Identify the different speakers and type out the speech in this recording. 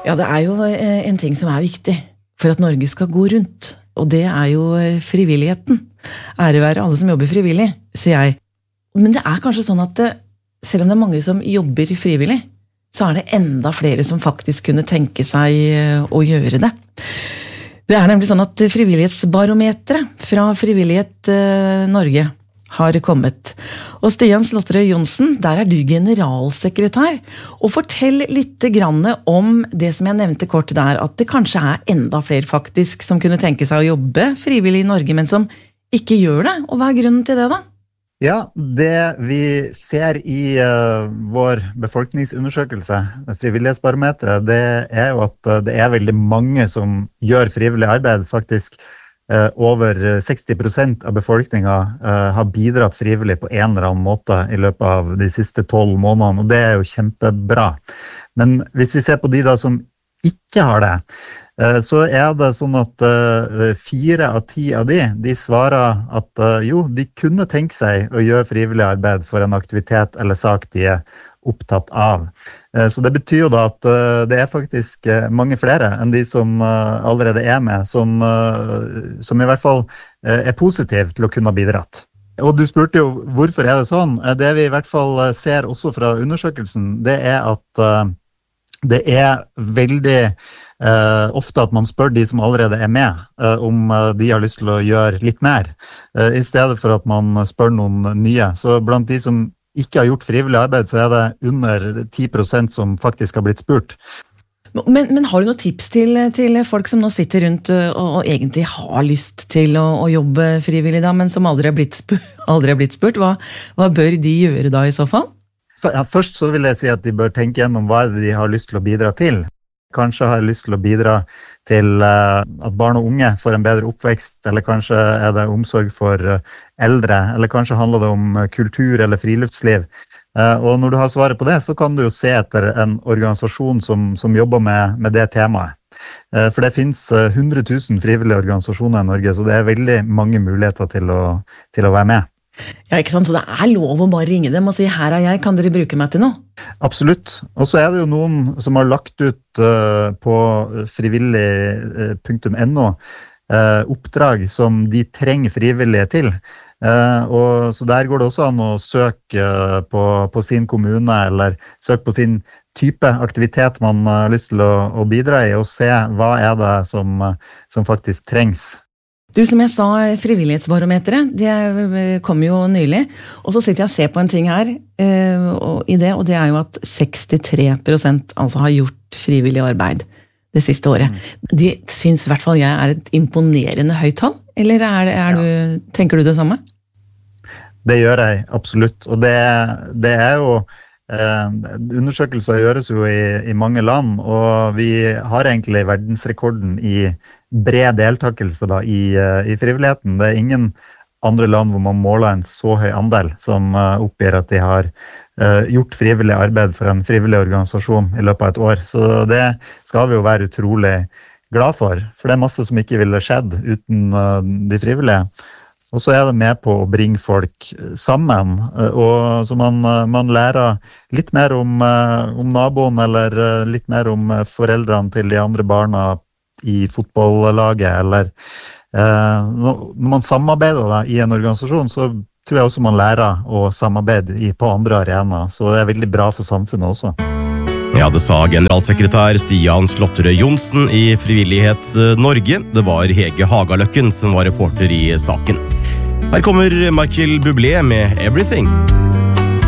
Speaker 1: Ja, det jo en ting som viktig for at Norge skal gå rundt, og det jo frivilligheten. Ære være alle som jobber frivillig, sier jeg. Men det kanskje sånn at selv om det mange som jobber frivillig, så det enda flere som faktisk kunne tenke seg å gjøre det. Det nemlig sånn at frivillighetsbarometeret fra Frivillighet Norge har kommet. Og Stian Slotterøy Johnsen, der du generalsekretær, og fortell litt grann om det som jeg nevnte kort der, at det kanskje enda flere faktisk som kunne tenke seg å jobbe frivillig i Norge, men som ikke gjør det. Og hva grunnen til det da?
Speaker 2: Ja, det vi ser i vår befolkningsundersøkelse, frivillighetsbarometeret, det jo at det veldig mange som gjør frivillig arbeid, faktisk over 60% av befolkningen har bidratt frivillig på en eller annen måte i løpet av de siste 12 månedene, og det jo kjempebra. Men hvis vi ser på de da som ikke har det, så det sånn at 4 av 10 av de svarer at jo, de kunne tenke seg å gjøre frivillig arbeid for en aktivitet eller sak de opptatt av. Så det betyr jo da at det faktisk mange flere enn de som allerede med, som i hvert fall positiv til å kunne ha bidratt. Og du spurte jo hvorfor det sånn. Det vi i hvert fall ser også fra undersøkelsen, det at det veldig ofte at man spør de som allerede med om de har lyst til å gjøre litt mer, i stedet for at man spør noen nye. Så blant de som ikke har gjort frivillig arbeid, så det under 10% som faktisk har blitt spurt.
Speaker 1: Men har du noen tips til folk som nå sitter rundt og egentlig har lyst til å jobbe frivillig da, men som aldri har blitt spurt? Hva bør de gjøre da i så fall?
Speaker 2: Ja, først så vil jeg si at de bør tenke gjennom hva de har lyst til å bidra til. Kanskje har lyst til å bidra til at barn og unge får en bedre oppvekst, eller kanskje det omsorg for eldre, eller kanskje handler det om kultur eller friluftsliv. Og når du har svaret på det, så kan du jo se etter en organisasjon som jobber med det temaet. For det finnes 100 000 frivillige organisasjoner i Norge, så det veldig mange muligheter til å være med.
Speaker 1: Ja, ikke sant? Så det lov å bare ringe dem og si, her jeg, kan dere bruke meg til noe?
Speaker 2: Absolutt. Og så det jo noen som har lagt ut på frivillig.no oppdrag som de trenger frivillige til. Og så der går det også an å søke på sin kommune, eller søke på sin type aktivitet man har lyst til å bidra i, og se hva det som faktisk trengs.
Speaker 1: Du, som jeg sa, frivillighetsbarometeret, det kom jo nylig, og så sitter jeg og ser på en ting her, og det jo at 63% altså har gjort frivillig arbeid det siste året. De synes i hvert fall jeg et imponerende høyt tall, eller tenker du det samme?
Speaker 2: Det gjør jeg, absolutt, og det jo undersøkelser gjøres jo i mange land, og vi har egentlig verdensrekorden i bred deltakelse da, i frivilligheten. Det ingen andre land hvor man måler en så høy andel som oppgir at de har gjort frivillig arbeid for en frivillig organisasjon i løpet av et år. Så det skal vi jo være utrolig glad for det masse som ikke ville skjedd uten de frivillige. Og så det med på å bringe folk sammen, og så man lærer litt mer om naboen, eller litt mer om foreldrene til de andre barna i fotballaget, eller når man samarbeider da, i en organisasjon, så tror jeg også man lærer å samarbeide på andre arenaer, så det veldig bra for samfunnet også.
Speaker 3: Ja, det sa generalsekretær Stian Slotterøy Johnsen i Frivillighet Norge. Det var Hege Hagaløkken som var reporter i saken. Her kommer Michael Bublé med Everything.